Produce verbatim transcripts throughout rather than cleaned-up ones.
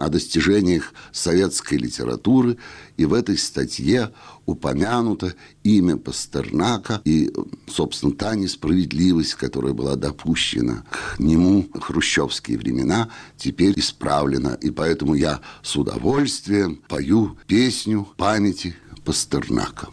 о достижениях советской литературы, и в этой статье упомянуто имя Пастернака и, собственно, та несправедливость, которая была допущена к нему в хрущевские времена, теперь исправлена. И поэтому я с удовольствием пою песню памяти Пастернака.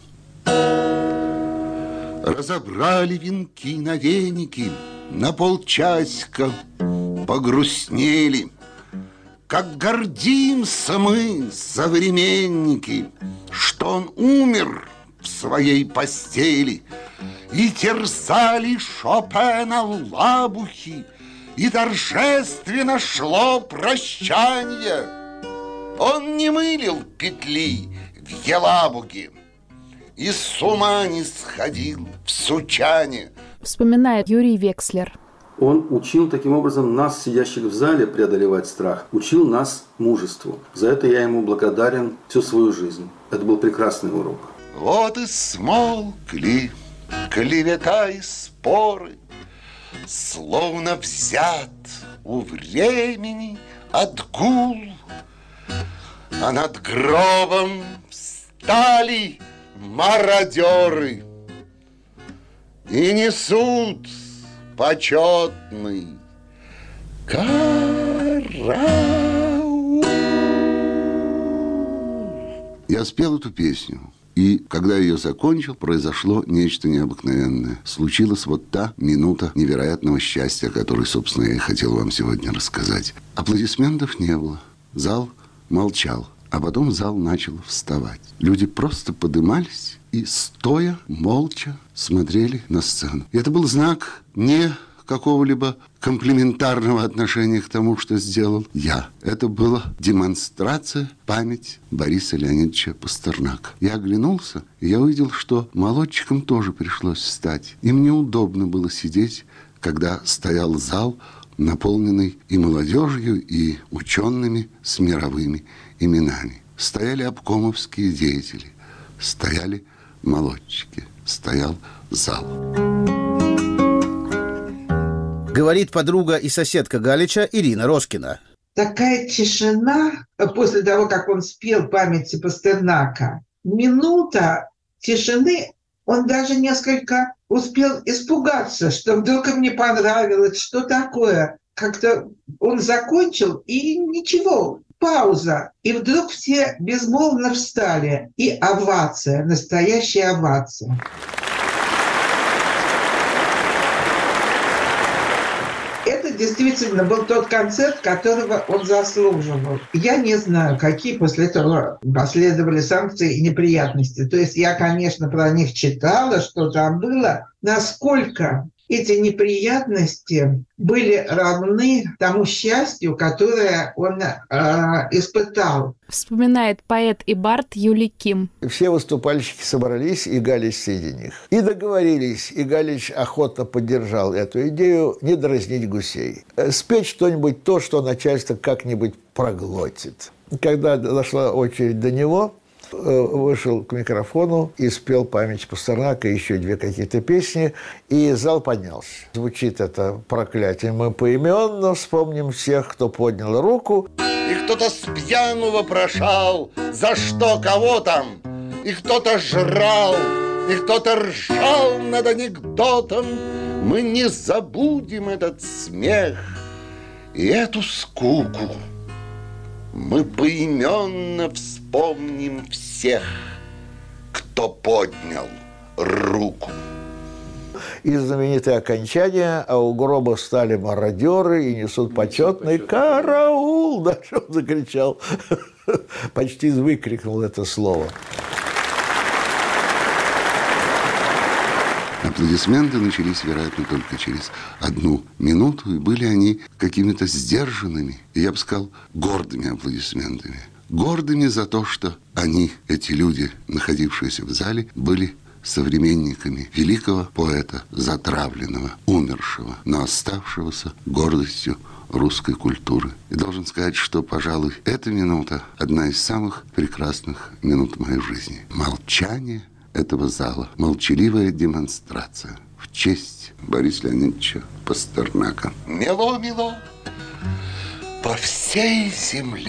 Разобрали венки на веники, на полчасика погрустнели. Как гордимся мы, современники, что он умер в своей постели. И терзали Шопена лабухи, и торжественно шло прощанье. Он не мылил петли в Елабуге и с ума не сходил в Сучане. Вспоминает Юрий Векслер. Он учил таким образом нас, сидящих в зале, преодолевать страх. Учил нас мужеству. За это я ему благодарен всю свою жизнь. Это был прекрасный урок. Вот и смолкли клевета и споры, словно взят у времени отгул. А над гробом встали мародеры и несут почетный караул. Я спел эту песню, и когда я ее закончил, произошло нечто необыкновенное. Случилась вот та минута невероятного счастья, о которой, собственно, я и хотел вам сегодня рассказать. Аплодисментов не было, зал молчал, а потом зал начал вставать. Люди просто подымались и, стоя, молча смотрели на сцену. И это был знак не какого-либо комплиментарного отношения к тому, что сделал я. Это была демонстрация памяти Бориса Леонидовича Пастернака. Я оглянулся, и я увидел, что молодчикам тоже пришлось встать. Им неудобно было сидеть, когда стоял зал, наполненный и молодежью, и учеными с мировыми именами. Стояли обкомовские деятели, стояли молодчики, стоял зал. Говорит подруга и соседка Галича Ирина Роскина. Такая тишина после того, как он спел памяти Пастернака. Минута тишины, он даже несколько успел испугаться, что вдруг им не понравилось, что такое. Как-то он закончил, и ничего, пауза. И вдруг все безмолвно встали. И овация, настоящая овация. Это действительно был тот концерт, которого он заслуживал. Я не знаю, какие после этого последовали санкции и неприятности. То есть я, конечно, про них читала, что там было. Насколько эти неприятности были равны тому счастью, которое он э, испытал. Вспоминает поэт и бард Юлий Ким. Все выступальщики собрались, и Галич среди них. И договорились, и Галич охотно поддержал эту идею не дразнить гусей. Спеть что-нибудь то, что начальство как-нибудь проглотит. Когда дошла очередь до него, вышел к микрофону и спел память Пастернака, еще две какие-то песни, и зал поднялся. Звучит это проклятие. Мы поименно вспомним всех, кто поднял руку. И кто-то с пьяну вопрошал, за что, кого там, и кто-то жрал, и кто-то ржал над анекдотом. Мы не забудем этот смех и эту скуку. Мы поименно вспомним всех, кто поднял руку. И знаменитое окончание, а у гроба стали мародеры и несут почетный караул. Даже он закричал, почти выкрикнул это слово. Аплодисменты начались, вероятно, только через одну минуту, и были они какими-то сдержанными, и я бы сказал, гордыми аплодисментами. Гордыми за то, что они, эти люди, находившиеся в зале, были современниками великого поэта, затравленного, умершего, но оставшегося гордостью русской культуры. И должен сказать, что, пожалуй, эта минута одна из самых прекрасных минут в моей жизни. Молчание этого зала, молчаливая демонстрация в честь Бориса Леонидовича Пастернака. Мело-мело по всей земле